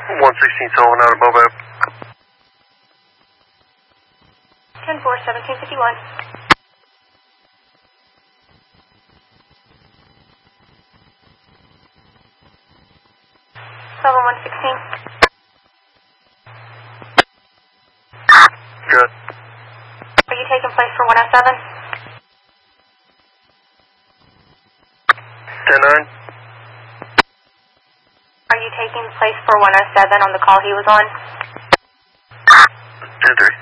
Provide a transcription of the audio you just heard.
116 Sullivan out of Moab. 10-4, 1751. Level 116. Good. Are you taking place for 107? 10-9. Are you taking place for 107 on the call he was on? 10-3.